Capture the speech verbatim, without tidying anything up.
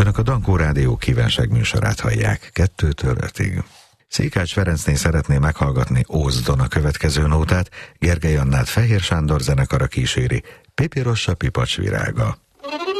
Önök a Dankó Rádió kívánság műsorát hallják kettőtől ötig. Székács Ferencné szeretné meghallgatni Ózdon a következő nótát, Gergely Annát Fehér Sándor zenekara kíséri, Pipirossa pipacsvirága.